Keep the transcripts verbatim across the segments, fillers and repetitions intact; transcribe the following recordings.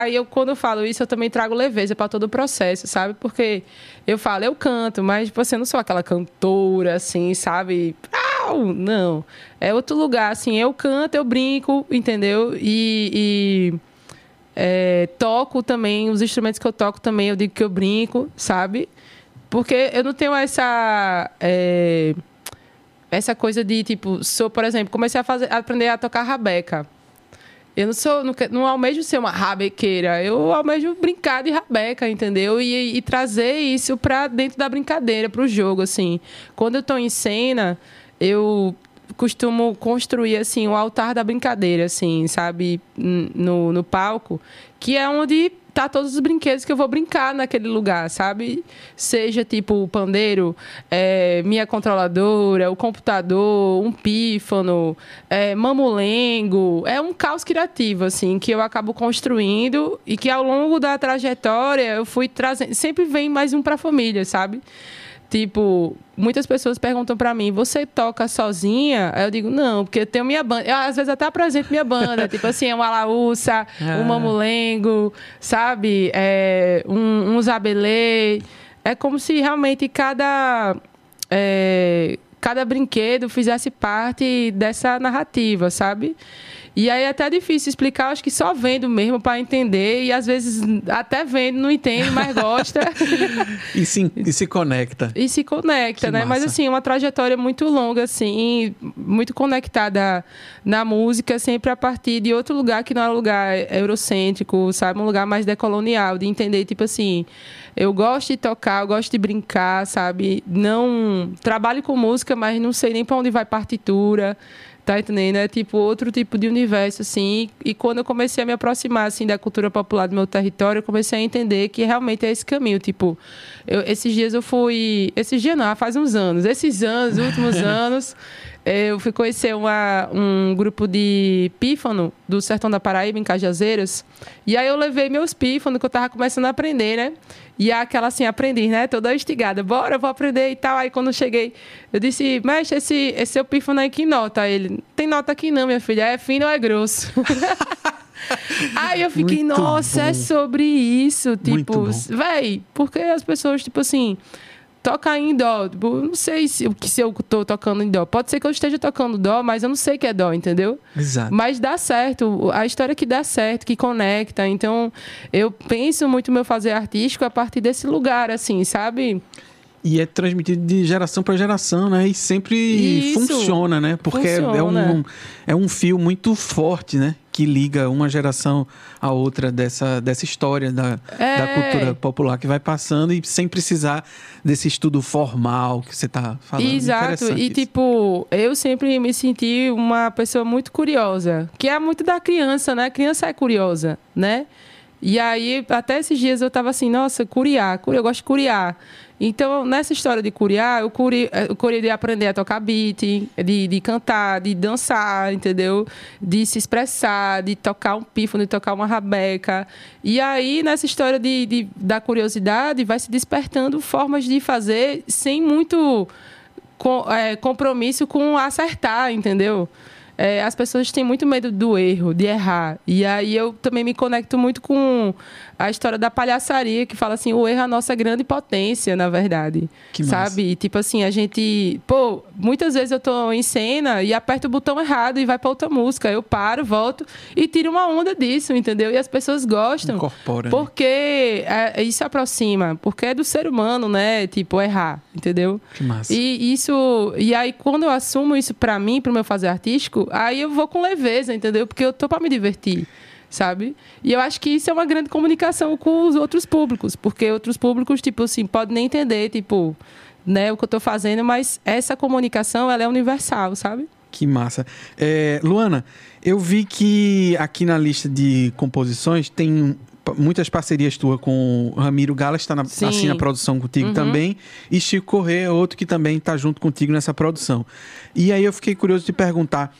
Aí eu, quando eu falo isso, eu também trago leveza para todo o processo, sabe? Porque eu falo, eu canto, mas você não sou aquela cantora, assim, sabe? Au! Não. É outro lugar, assim, eu canto, eu brinco, entendeu? E, e é, toco também, os instrumentos que eu toco também, eu digo que eu brinco, sabe? Porque eu não tenho essa... É, essa coisa de, tipo, sou, por exemplo, comecei a, fazer, a aprender a tocar rabeca. Eu não sou, não, não almejo ser uma rabequeira, eu almejo brincar de rabeca, entendeu? E, e trazer isso para dentro da brincadeira, para o jogo, assim. Quando eu estou em cena, eu costumo construir, assim, o altar da brincadeira, assim, sabe? No, no palco, que é onde tá todos os brinquedos que eu vou brincar naquele lugar, sabe? Seja tipo o pandeiro, é, minha controladora, o computador, um pífano, é, mamulengo. É um caos criativo, assim, que eu acabo construindo e que ao longo da trajetória eu fui trazendo. Sempre vem mais um para a família, sabe? Tipo, muitas pessoas perguntam pra mim, você toca sozinha? Aí eu digo, não, porque eu tenho minha banda. Eu, às vezes, até apresento minha banda. Tipo assim, é um alaúça, ah. um mamulengo, sabe? É, um, um zabelê. É como se realmente cada... É, cada brinquedo fizesse parte dessa narrativa, sabe? E aí é até difícil explicar, acho que só vendo mesmo para entender. E às vezes até vendo, não entende, mas gosta. e, se, e se conecta. E se conecta, que né? Massa. Mas assim, uma trajetória muito longa, assim, muito conectada na música, sempre a partir de outro lugar que não é um lugar eurocêntrico, sabe? Um lugar mais decolonial, de entender, tipo assim, eu gosto de tocar, eu gosto de brincar, sabe? Não trabalho com música, mas não sei nem para onde vai partitura. Tá entendendo? É tipo outro tipo de universo, assim. E quando eu comecei a me aproximar, assim, da cultura popular do meu território, eu comecei a entender que realmente é esse caminho. Tipo, eu, esses dias eu fui... Esses dias não, faz uns anos. Esses anos, últimos anos, eu fui conhecer uma, um grupo de pífano do Sertão da Paraíba, em Cajazeiras. E aí eu levei meus pífanos, que eu tava começando a aprender, né? E aquela assim, aprendi, né? Toda instigada. Bora, eu vou aprender e tal. Aí quando eu cheguei, eu disse, mestre, esse, esse seu pífano aí, que nota? Ele, tem nota aqui não, minha filha. É fino ou é grosso? Aí eu fiquei, muito nossa, bom. É sobre isso. Tipo, véi, porque as pessoas, tipo assim... Toca em dó. Não sei se, se eu tô tocando em dó. Pode ser que eu esteja tocando dó, mas eu não sei que é dó, entendeu? Exato. Mas dá certo. A história que dá certo, que conecta. Então, eu penso muito o meu fazer artístico a partir desse lugar, assim, sabe? E é transmitido de geração para geração, né? E sempre Isso. funciona, né? Porque funciona. É, um, é um fio muito forte, né? Que liga uma geração à outra dessa, dessa história da, é. da cultura popular que vai passando e sem precisar desse estudo formal que você está falando. Exato. E, isso. tipo, eu sempre me senti uma pessoa muito curiosa, que é muito da criança, né? A criança é curiosa, né? E aí, até esses dias eu estava assim, nossa, curiar, eu gosto de curiar. Então, nessa história de curiar, eu curi, eu curi de aprender a tocar beat, de, de cantar, de dançar, entendeu? De se expressar, de tocar um pífano, de tocar uma rabeca. E aí, nessa história de, de, da curiosidade, vai se despertando formas de fazer sem muito com, é, compromisso com acertar, entendeu? É, as pessoas têm muito medo do erro, de errar. E aí eu também me conecto muito com a história da palhaçaria, que fala assim, o erro é a nossa grande potência, na verdade. Que sabe? Massa. Tipo assim, a gente... Pô, muitas vezes eu tô em cena e aperto o botão errado e vai pra outra música. Eu paro, volto e tiro uma onda disso, entendeu? E as pessoas gostam. Incorpora. Porque é, isso aproxima. Porque é do ser humano, né? Tipo, errar, entendeu? Que massa. E isso... E aí, quando eu assumo isso pra mim, pro meu fazer artístico, aí eu vou com leveza, entendeu? Porque eu tô pra me divertir, sabe? E eu acho que isso é uma grande comunicação com os outros públicos, porque outros públicos, tipo assim, podem nem entender, tipo, né, o que eu tô fazendo, mas essa comunicação, ela é universal, sabe? Que massa. É, Luana, eu vi que aqui na lista de composições tem muitas parcerias tuas com o Ramiro Gala, está na, assim na produção contigo uhum. também, e Chico Corrêa, outro que também está junto contigo nessa produção. E aí eu fiquei curioso de perguntar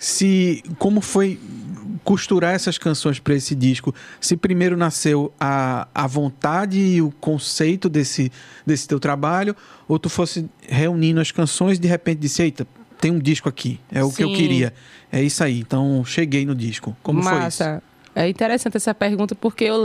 se como foi costurar essas canções para esse disco, se primeiro nasceu a, a vontade e o conceito desse, desse teu trabalho, ou tu fosse reunindo as canções e de repente disse, eita, tem um disco aqui, é o Sim. que eu queria, é isso aí, então cheguei no disco. Como Massa. foi isso? É interessante essa pergunta, porque eu